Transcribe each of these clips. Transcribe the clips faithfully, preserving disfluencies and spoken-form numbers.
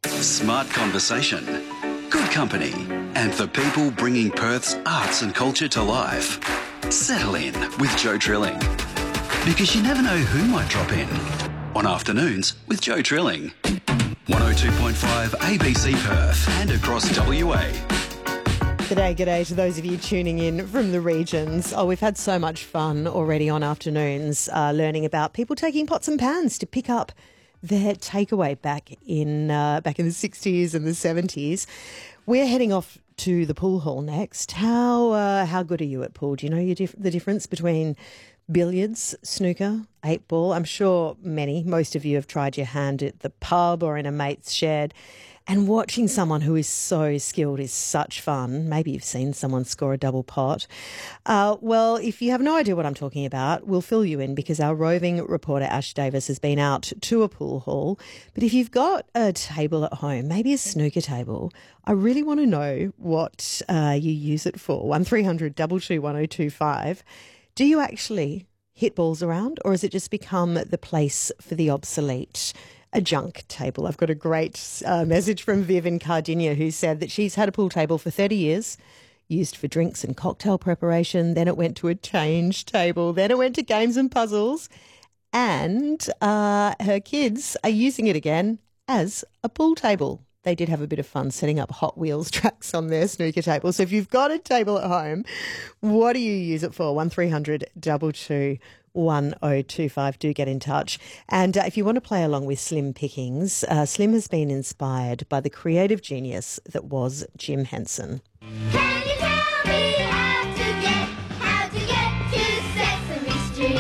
Smart conversation, good company, and the people bringing Perth's arts and culture to life. Settle in with Joe Trilling, because you never know who might drop in on Afternoons with Joe Trilling. one oh two point five A B C Perth and across W A. G'day, g'day to those of you tuning in from the regions. Oh, we've had so much fun already on Afternoons, uh, learning about people taking pots and pans to pick up their takeaway back in uh, back in the sixties and the seventies. We're heading off to the pool hall next. How uh, how good are you at pool? Do you know your dif- the difference between billiards, snooker, eight ball? I'm sure many, most of you have tried your hand at the pub or in a mate's shed. And watching someone who is so skilled is such fun. Maybe you've seen someone score a double pot. Uh, well, if you have no idea what I'm talking about, we'll fill you in because our roving reporter Ash Davis has been out to a pool hall. But if you've got a table at home, maybe a snooker table, I really want to know what uh, you use it for. one three hundred two two one oh two five. Do you actually hit balls around, or has it just become the place for the obsolete? A junk table. I've got a great uh, message from Viv in Cardinia, who said that she's had a pool table for thirty years, used for drinks and cocktail preparation. Then it went to a change table. Then it went to games and puzzles. And uh, her kids are using it again as a pool table. They did have a bit of fun setting up Hot Wheels tracks on their snooker table. So if you've got a table at home, what do you use it for? one three hundred two two one oh two five. Do get in touch. And uh, if you want to play along with Slim Pickings, uh, Slim has been inspired by the creative genius that was Jim Henson. Can you tell me how to get, how to get to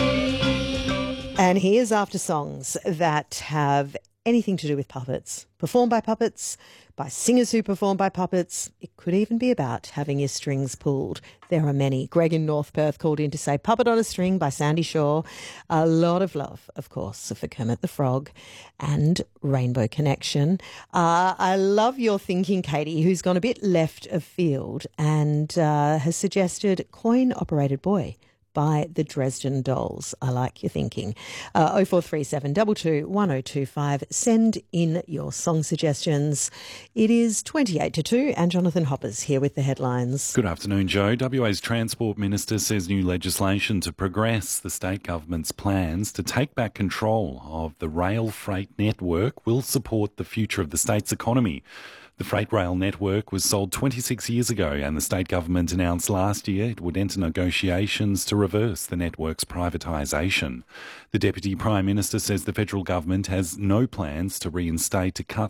Sesame Street? And he is after songs that have anything to do with puppets, performed by puppets, by singers who perform by puppets. It could even be about having your strings pulled. There are many. Greg in North Perth called in to say Puppet on a String by Sandy Shaw. A lot of love, of course, for Kermit the Frog and Rainbow Connection. Uh, I love your thinking, Katie, who's gone a bit left of field and uh, has suggested Coin Operated Boy by the Dresden Dolls. I like your thinking. Uh, oh four three seven two two one oh two five. Send in your song suggestions. It is twenty-eight to two and Jonathan Hopper's here with the headlines. Good afternoon, Joe. W A's Transport Minister says new legislation to progress the state government's plans to take back control of the rail freight network will support the future of the state's economy. The freight rail network was sold twenty-six years ago, and the state government announced last year it would enter negotiations to reverse the network's privatisation. The Deputy Prime Minister says the federal government has no plans to reinstate a cut